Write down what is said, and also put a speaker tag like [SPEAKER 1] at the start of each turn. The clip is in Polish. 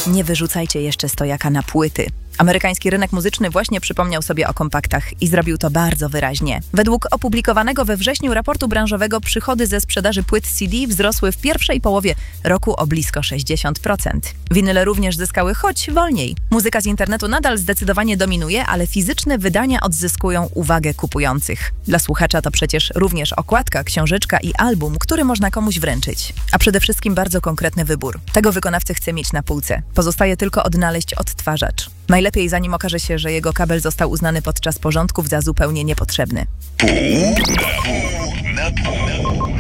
[SPEAKER 1] Nie wyrzucajcie jeszcze stojaka na płyty. Amerykański rynek muzyczny właśnie przypomniał sobie o kompaktach i zrobił to bardzo wyraźnie. Według opublikowanego we wrześniu raportu branżowego przychody ze sprzedaży płyt CD wzrosły w pierwszej połowie roku o blisko 60%. Winyle również zyskały, choć wolniej. Muzyka z internetu nadal zdecydowanie dominuje, ale fizyczne wydania odzyskują uwagę kupujących. Dla słuchacza to przecież również okładka, książeczka i album, który można komuś wręczyć. A przede wszystkim bardzo konkretny wybór. Tego wykonawcy chce mieć na półce. Pozostaje tylko odnaleźć odtwarzacz. Najlepiej zanim okaże się, że jego kabel został uznany podczas porządków za zupełnie niepotrzebny.
[SPEAKER 2] Pół na pół.